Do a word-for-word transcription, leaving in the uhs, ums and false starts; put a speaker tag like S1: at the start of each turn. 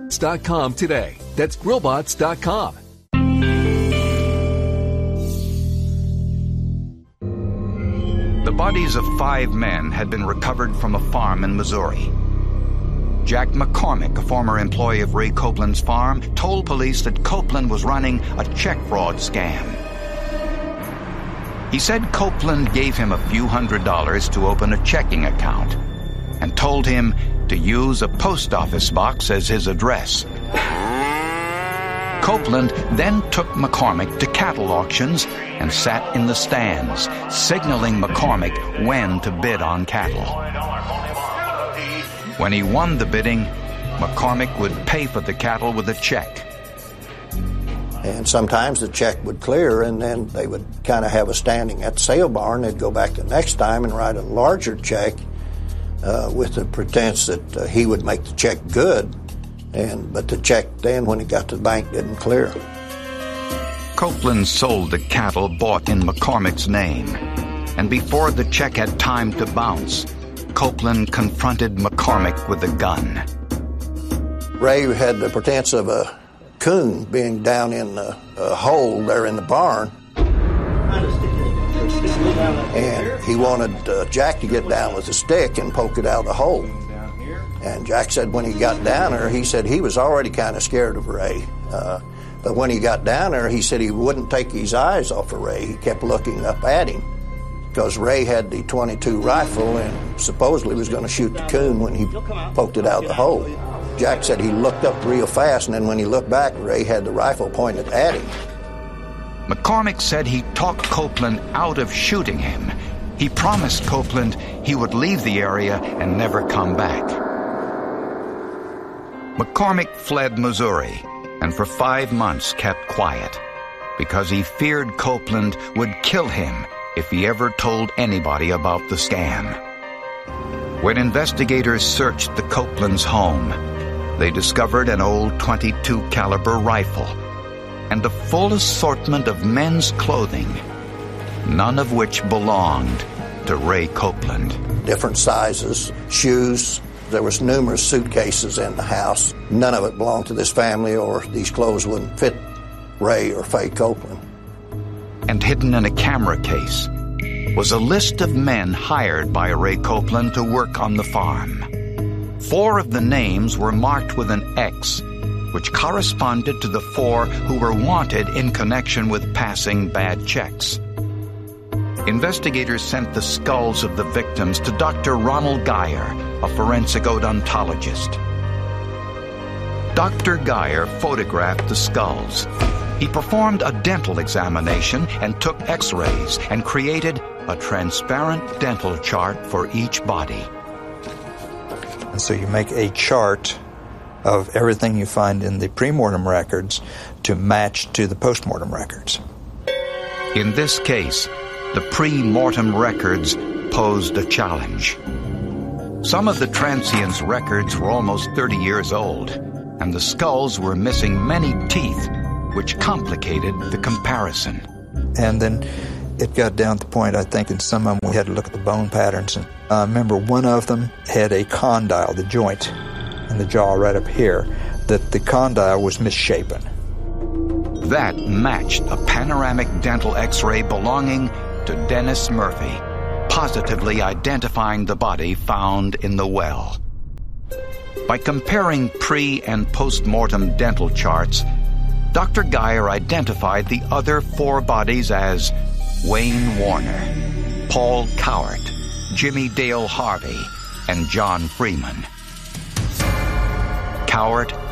S1: dot com today. That's grillbots dot com.
S2: The bodies of five men had been recovered from a farm in Missouri. Jack McCormick, a former employee of Ray Copeland's farm, told police that Copeland was running a check fraud scam. He said Copeland gave him a few hundred dollars to open a checking account and told him to use a post office box as his address. Copeland then took McCormick to cattle auctions and sat in the stands, signaling McCormick when to bid on cattle. When he won the bidding, McCormick would pay for the cattle with a check.
S3: And sometimes the check would clear, and then they would kind of have a standing at the sale barn. They'd go back the next time and write a larger check uh, with the pretense that uh, he would make the check good. And but the check then, when it got to the bank, didn't clear.
S2: Copeland sold the cattle bought in McCormick's name, and before the check had time to bounce, Copeland confronted McCormick with a gun.
S3: Ray had the pretense of a coon being down in a, a hole there in the barn, and he wanted uh, Jack to get down with a stick and poke it out of the hole. And Jack said when he got down there, he said he was already kind of scared of Ray. Uh, but when he got down there, he said he wouldn't take his eyes off of Ray. He kept looking up at him because Ray had the twenty-two rifle and supposedly was going to shoot the coon when he poked it out of the hole. Jack said he looked up real fast, and then when he looked back, Ray had the rifle pointed at him.
S2: McCormick said he talked Copeland out of shooting him. He promised Copeland he would leave the area and never come back. McCormick fled Missouri and for five months kept quiet because he feared Copeland would kill him if he ever told anybody about the scam. When investigators searched the Copeland's home, they discovered an old twenty-two caliber rifle and a full assortment of men's clothing, none of which belonged to Ray Copeland.
S3: Different sizes, shoes. There was numerous suitcases in the house. None of it belonged to this family, or these clothes wouldn't fit Ray or Faye Copeland.
S2: And hidden in a camera case was a list of men hired by Ray Copeland to work on the farm. Four of the names were marked with an X, which corresponded to the four who were wanted in connection with passing bad checks. Investigators sent the skulls of the victims to Doctor Ronald Geyer, a forensic odontologist. Doctor Geyer photographed the skulls. He performed a dental examination and took x-rays and created a transparent dental chart for each body.
S4: And so you make a chart of everything you find in the pre-mortem records to match to the post-mortem records.
S2: In this case, the pre-mortem records posed a challenge. Some of the transients' records were almost thirty years old, and the skulls were missing many teeth, which complicated the comparison.
S4: And then it got down to the point, I think, in some of them we had to look at the bone patterns. And I remember one of them had a condyle, the joint in the jaw right up here, that the condyle was misshapen.
S2: That matched a panoramic dental x-ray belonging to Dennis Murphy, positively identifying the body found in the well. By comparing pre- and post-mortem dental charts, Doctor Geyer identified the other four bodies as Wayne Warner, Paul Cowart, Jimmy Dale Harvey, and John Freeman. Cowart